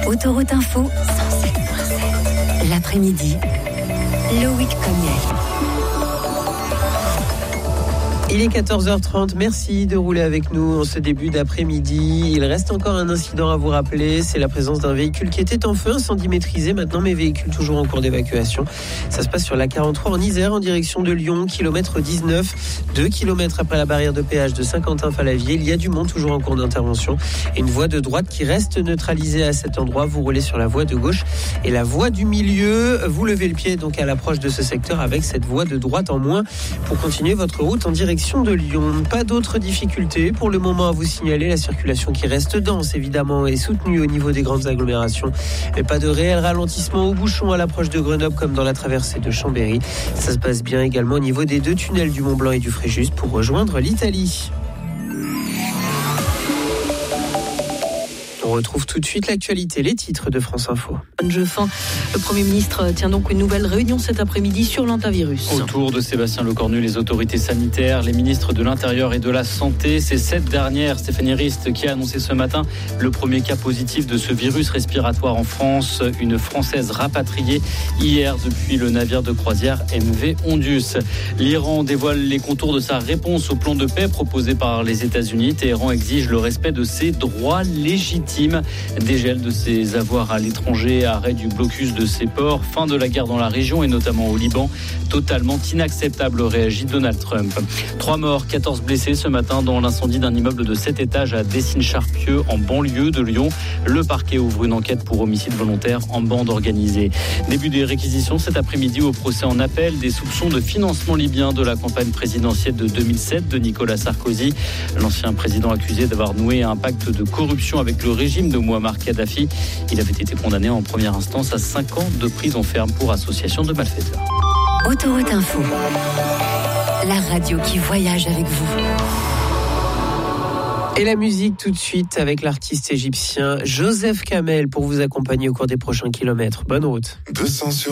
Autoroute Info, 107.7. L'après-midi, Loïc Cognet. Il est 14h30, merci de rouler avec nous en ce début d'après-midi. Il reste encore un incident à vous rappeler, c'est la présence d'un véhicule qui était en feu, incendie maîtrisé maintenant, mais véhicule toujours en cours d'évacuation. Ça se passe sur la 43 en Isère, en direction de Lyon, kilomètre 19, 2 km après la barrière de péage de Saint-Quentin-Fallavier. Il y a du monde toujours en cours d'intervention et une voie de droite qui reste neutralisée à cet endroit. Vous roulez sur la voie de gauche et la voie du milieu. Vous levez le pied donc à l'approche de ce secteur avec cette voie de droite en moins pour continuer votre route en direction de Lyon. Pas d'autres difficultés pour le moment à vous signaler. La circulation qui reste dense évidemment est soutenue au niveau des grandes agglomérations. Mais pas de réel ralentissement au bouchon à l'approche de Grenoble comme dans la traversée de Chambéry. Ça se passe bien également au niveau des 2 tunnels du Mont-Blanc et du Fréjus pour rejoindre l'Italie. On retrouve tout de suite l'actualité, les titres de France Info. Le Premier ministre tient donc une nouvelle réunion cet après-midi sur l'hantavirus. Autour de Sébastien Lecornu, les autorités sanitaires, les ministres de l'Intérieur et de la Santé. Ces 7 dernières, Stéphanie Rist qui a annoncé ce matin le premier cas positif de ce virus respiratoire en France. Une Française rapatriée hier depuis le navire de croisière MV Ondius. L'Iran dévoile les contours de sa réponse au plan de paix proposé par les États-Unis. Téhéran exige le respect de ses droits légitimes. Dégel de ses avoirs à l'étranger, arrêt du blocus de ses ports, fin de la guerre dans la région et notamment au Liban. Totalement inacceptable, réagit Donald Trump. 3 morts, 14 blessés ce matin dans l'incendie d'un immeuble de 7 étages à Dessines-Charpieu, en banlieue de Lyon. Le parquet ouvre une enquête pour homicide volontaire en bande organisée. Début des réquisitions cet après-midi au procès en appel des soupçons de financement libyen de la campagne présidentielle de 2007 de Nicolas Sarkozy. L'ancien président accusé d'avoir noué un pacte de corruption avec le régime de Mouammar Kadhafi. Il avait été condamné en première instance à 5 ans de prison ferme pour association de malfaiteurs. Autoroute Info, la radio qui voyage avec vous. Et la musique tout de suite avec l'artiste égyptien Joseph Kamel pour vous accompagner au cours des prochains kilomètres. Bonne route. 200 sur